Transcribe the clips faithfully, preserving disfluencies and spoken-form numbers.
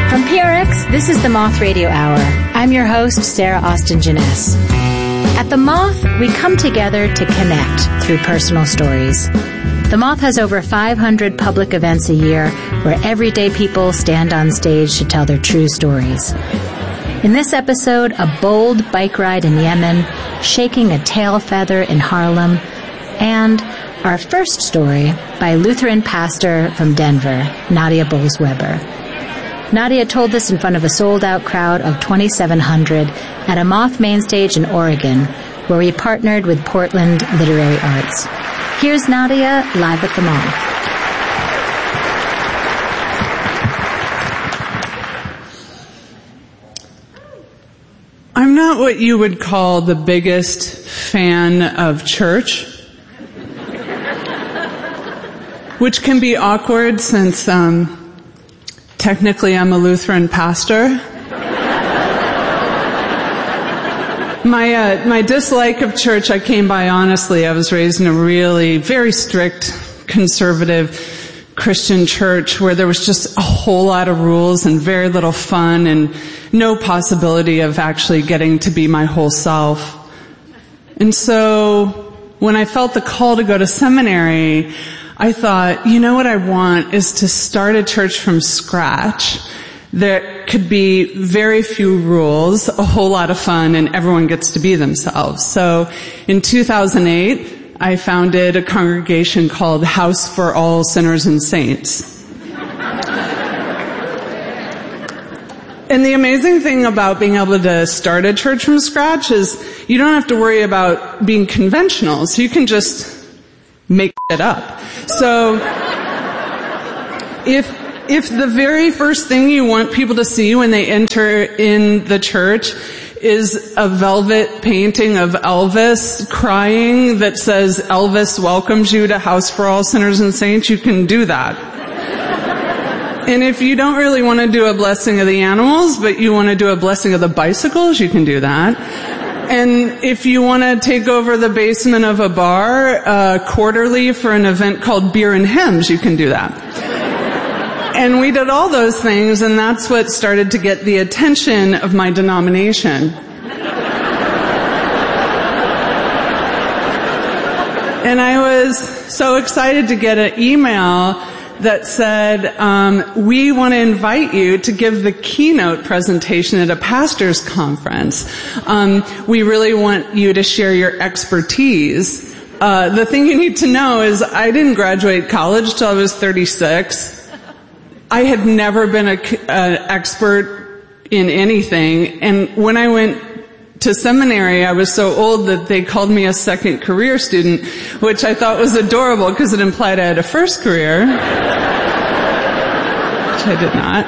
From P R X, this is the Moth Radio Hour. I'm your host, Sarah Austin Jeunesse. At the Moth, we come together to connect through personal stories. The Moth has over five hundred public events a year where everyday people stand on stage to tell their true stories. In this episode, a bold bike ride in Yemen, shaking a tail feather in Harlem, and our first story by Lutheran pastor from Denver, Nadia Bolz-Weber. Nadia told this in front of a sold-out crowd of twenty-seven hundred at a Moth main stage in Oregon, where we partnered with Portland Literary Arts. Here's Nadia live at the Moth. I'm not what you would call the biggest fan of church, which can be awkward since um, technically I'm a Lutheran pastor. My uh, my dislike of church I came by honestly. I was raised in a really very strict, conservative Christian church where there was just a whole lot of rules and very little fun and no possibility of actually getting to be my whole self. And so when I felt the call to go to seminary, I thought, you know what I want is to start a church from scratch. There could be very few rules, a whole lot of fun, and everyone gets to be themselves. So in two thousand eight, I founded a congregation called House for All Sinners and Saints. And the amazing thing about being able to start a church from scratch is you don't have to worry about being conventional. So you can just make it up. So if if the very first thing you want people to see when they enter in the church is a velvet painting of Elvis crying that says Elvis welcomes you to House for All Sinners and Saints, you can do that. And if you don't really want to do a blessing of the animals, but you want to do a blessing of the bicycles, you can do that. And if you want to take over the basement of a bar uh, quarterly for an event called Beer and Hymns, you can do that. And we did all those things, and that's what started to get the attention of my denomination. And I was so excited to get an email that said, um, we want to invite you to give the keynote presentation at a pastor's conference. Um, we really want you to share your expertise. Uh, the thing you need to know is I didn't graduate college till I was thirty-six. I had never been an expert in anything, and when I went to seminary, I was so old that they called me a second career student, which I thought was adorable because it implied I had a first career, which I did not.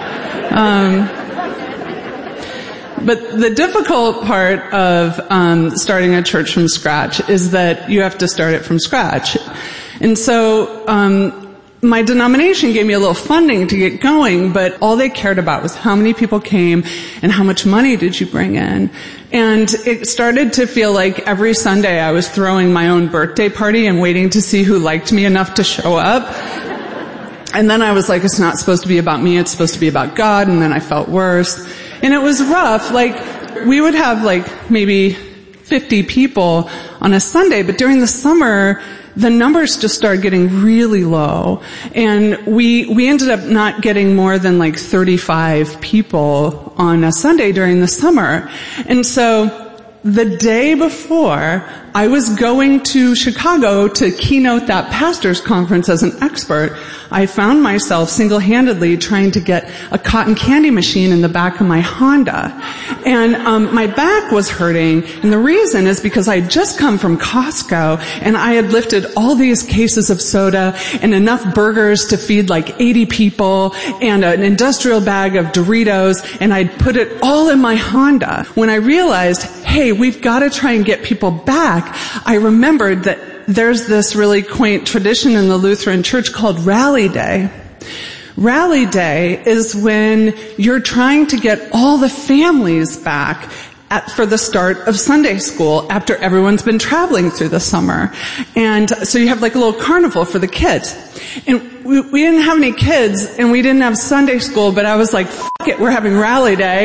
Um, but the difficult part of um, starting a church from scratch is that you have to start it from scratch. And so um my denomination gave me a little funding to get going, but all they cared about was how many people came and how much money did you bring in. And it started to feel like every Sunday I was throwing my own birthday party and waiting to see who liked me enough to show up. And then I was like, it's not supposed to be about me, it's supposed to be about God, and then I felt worse. And it was rough. Like, we would have like maybe fifty people on a Sunday, but during the summer, the numbers just started getting really low. And we, we ended up not getting more than like thirty-five people on a Sunday during the summer. And so the day before, I was going to Chicago to keynote that pastor's conference as an expert. I found myself single-handedly trying to get a cotton candy machine in the back of my Honda. And um my back was hurting, and the reason is because I had just come from Costco, and I had lifted all these cases of soda and enough burgers to feed like eighty people and an industrial bag of Doritos, and I'd put it all in my Honda. When I realized, hey, we've got to try and get people back, I remembered that there's this really quaint tradition in the Lutheran Church called Rally Day. Rally Day is when you're trying to get all the families back at, for the start of Sunday school after everyone's been traveling through the summer. And so you have like a little carnival for the kids. And we, we didn't have any kids and we didn't have Sunday school, but I was like, fuck it, we're having rally day.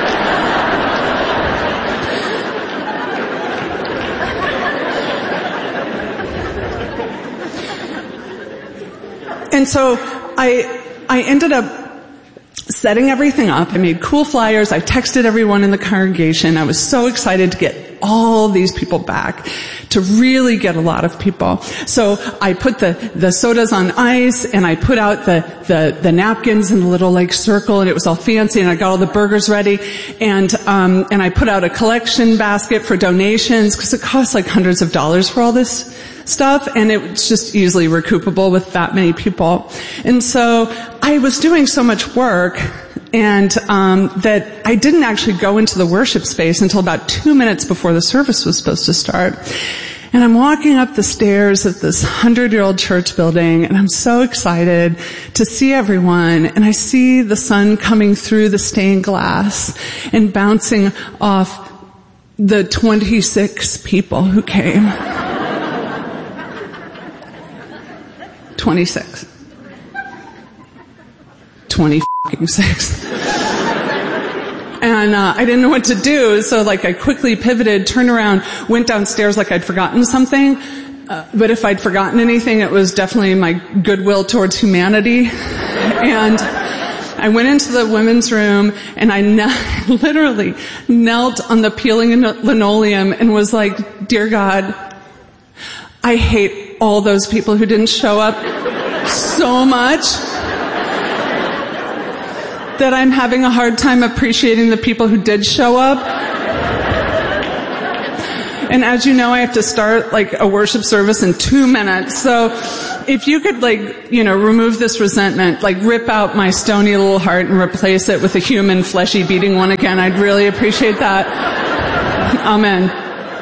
And so I, I ended up setting everything up. I made cool flyers. I texted everyone in the congregation. I was so excited to get all these people back, to really get a lot of people. So I put the, the sodas on ice and I put out the, the, the napkins in the little like circle and it was all fancy and I got all the burgers ready and, um, and I put out a collection basket for donations because it costs like hundreds of dollars for all this stuff and it's just easily recoupable with that many people. And so I was doing so much work and um that I didn't actually go into the worship space until about two minutes before the service was supposed to start. And I'm walking up the stairs of this hundred-year-old church building and I'm so excited to see everyone and I see the sun coming through the stained glass and bouncing off the twenty-six people who came. twenty-six. twenty-six. And uh, I didn't know what to do, so like I quickly pivoted, turned around, went downstairs like I'd forgotten something. Uh, but if I'd forgotten anything, it was definitely my goodwill towards humanity. And I went into the women's room and I ne- literally knelt on the peeling linoleum and was like, "Dear God, I hate all those people who didn't show up so much that I'm having a hard time appreciating the people who did show up." And as you know, I have to start like a worship service in two minutes. So if you could like, you know, remove this resentment, like rip out my stony little heart and replace it with a human fleshy beating one again, I'd really appreciate that. Amen.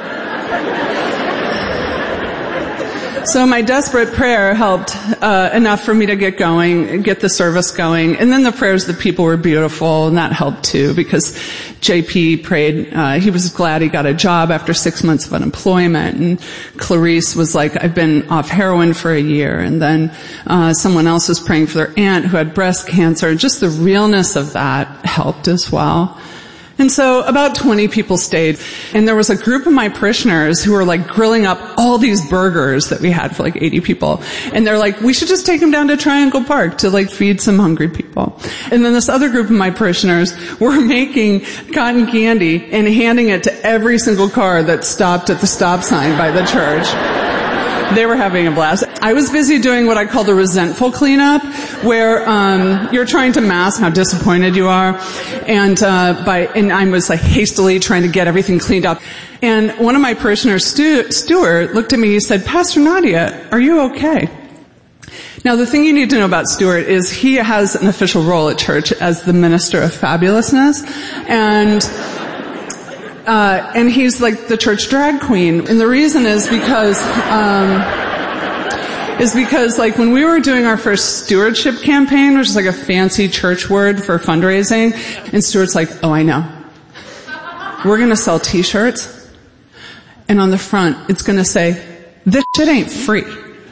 So my desperate prayer helped uh, enough for me to get going, get the service going. And then the prayers of the people were beautiful, and that helped too, because J P prayed, uh, he was glad he got a job after six months of unemployment. And Clarice was like, "I've been off heroin for a year." And then uh, someone else was praying for their aunt who had breast cancer. And just the realness of that helped as well. And so about twenty people stayed, and there was a group of my parishioners who were like grilling up all these burgers that we had for like eighty people. And they're like, "We should just take them down to Triangle Park to like feed some hungry people." And then this other group of my parishioners were making cotton candy and handing it to every single car that stopped at the stop sign by the church. They were having a blast. I was busy doing what I call the resentful cleanup, where um you're trying to mask how disappointed you are, and uh by and I was like hastily trying to get everything cleaned up. And one of my parishioners, Stu, Stuart, looked at me. He said, "Pastor Nadia, are you okay?" Now, the thing you need to know about Stuart is he has an official role at church as the minister of fabulousness, and Uh, and he's like the church drag queen. And the reason is because, um, is because like when we were doing our first stewardship campaign, which is like a fancy church word for fundraising, and Stuart's like, "Oh, I know. We're gonna sell t-shirts, and on the front, it's gonna say, 'This shit ain't free.'"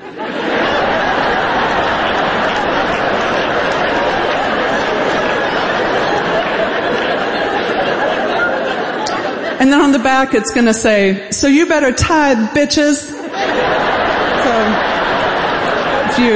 And then on the back, it's going to say, "So you better tithe, bitches." So if you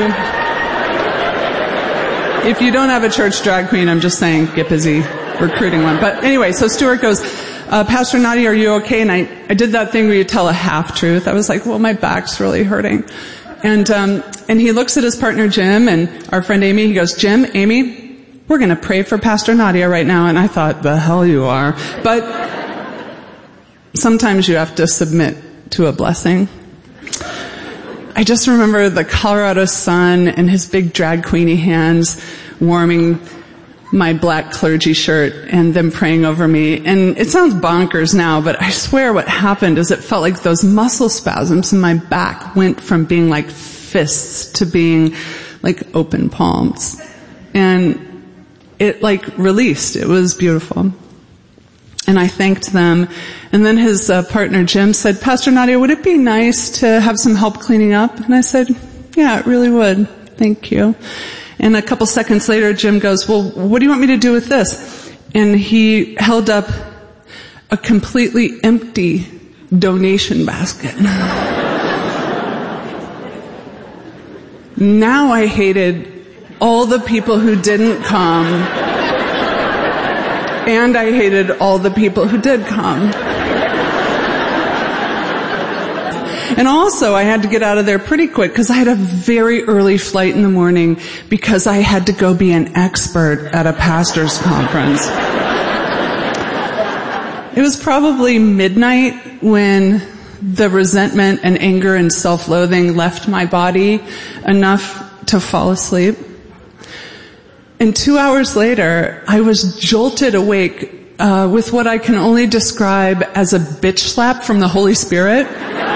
if you don't have a church drag queen, I'm just saying, get busy recruiting one. But anyway, so Stuart goes, uh, "Pastor Nadia, are you okay?" And I, I did that thing where you tell a half-truth. I was like, "Well, my back's really hurting." And um, and he looks at his partner, Jim, and our friend Amy. He goes, "Jim, Amy, we're going to pray for Pastor Nadia right now." And I thought, the hell you are. But sometimes you have to submit to a blessing. I just remember the Colorado sun and his big drag queenie hands warming my black clergy shirt and them praying over me. And it sounds bonkers now, but I swear what happened is it felt like those muscle spasms in my back went from being like fists to being like open palms. And it like released. It was beautiful. And I thanked them. And then his uh, partner, Jim, said, Pastor Nadia, would it be nice to have some help cleaning up? And I said, yeah, it really would. Thank you. And a couple seconds later, Jim goes, well, what do you want me to do with this? And he held up a completely empty donation basket. Now I hated all the people who didn't come. And I hated all the people who did come. And also, I had to get out of there pretty quick because I had a very early flight in the morning because I had to go be an expert at a pastor's conference. It was probably midnight when the resentment and anger and self-loathing left my body enough to fall asleep. And two hours later, I was jolted awake uh, with what I can only describe as a bitch slap from the Holy Spirit.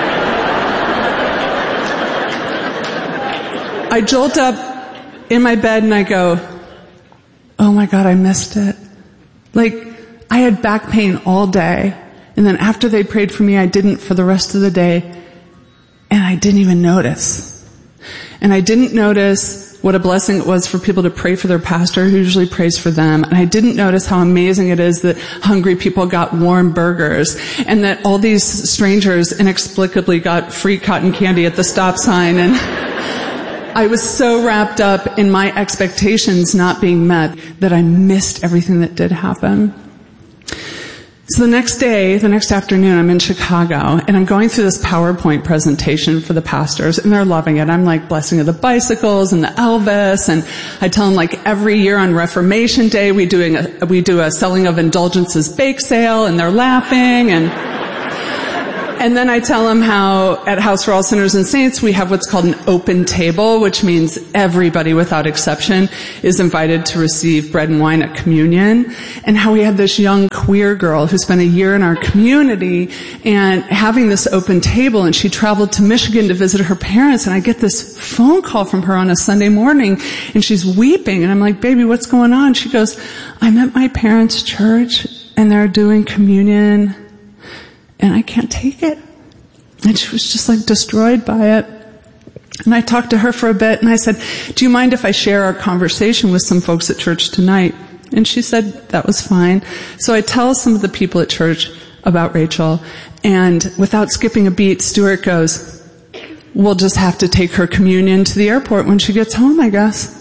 I jolt up in my bed and I go, oh my God, I missed it. Like, I had back pain all day. And then after they prayed for me, I didn't for the rest of the day. And I didn't even notice. And I didn't notice what a blessing it was for people to pray for their pastor who usually prays for them. And I didn't notice how amazing it is that hungry people got warm burgers and that all these strangers inexplicably got free cotton candy at the stop sign. And I was so wrapped up in my expectations not being met that I missed everything that did happen. So the next day, the next afternoon, I'm in Chicago, and I'm going through this PowerPoint presentation for the pastors, and they're loving it. I'm like, blessing of the bicycles and the Elvis, and I tell them like every year on Reformation Day, we doing a, we do a selling of indulgences bake sale, and they're laughing, and And then I tell them how at House for All Sinners and Saints we have what's called an open table, which means everybody without exception is invited to receive bread and wine at communion, and how we had this young queer girl who spent a year in our community and having this open table, and she traveled to Michigan to visit her parents, and I get this phone call from her on a Sunday morning, and she's weeping, and I'm like, baby, what's going on? She goes, I'm at my parents' church, and they're doing communion, and I can't take it. And she was just like destroyed by it. And I talked to her for a bit and I said, do you mind if I share our conversation with some folks at church tonight? And she said that was fine. So I tell some of the people at church about Rachel, and without skipping a beat, Stuart goes, we'll just have to take her communion to the airport when she gets home, I guess.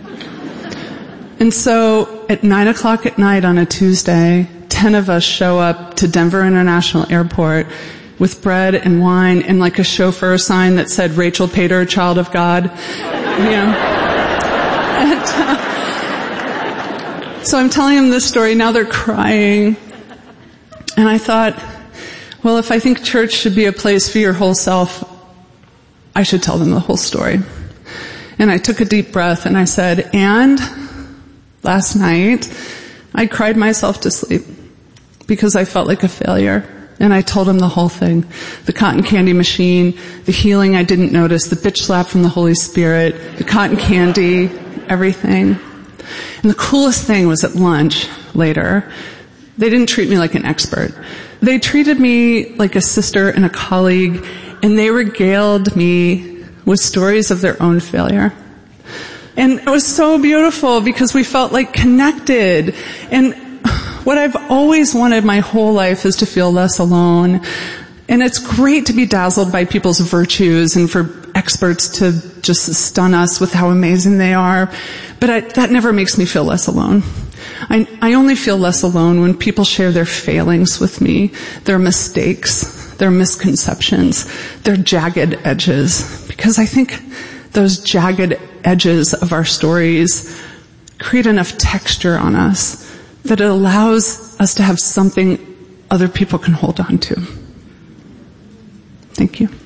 And so at nine o'clock at night on a Tuesday, ten of us show up to Denver International Airport with bread and wine and like a chauffeur sign that said Rachel Pater, child of God. You know. And, uh, so I'm telling them this story. Now they're crying. And I thought, well, if I think church should be a place for your whole self, I should tell them the whole story. And I took a deep breath and I said, and last night I cried myself to sleep because I felt like a failure. And I told him the whole thing. The cotton candy machine, the healing I didn't notice, the bitch slap from the Holy Spirit, the cotton candy, everything. And the coolest thing was at lunch later, they didn't treat me like an expert. They treated me like a sister and a colleague, and they regaled me with stories of their own failure. And it was so beautiful because we felt like connected. And what I've always wanted my whole life is to feel less alone. And it's great to be dazzled by people's virtues and for experts to just stun us with how amazing they are. But I, that never makes me feel less alone. I, I only feel less alone when people share their failings with me, their mistakes, their misconceptions, their jagged edges. Because I think those jagged edges of our stories create enough texture on us that it allows us to have something other people can hold on to. Thank you.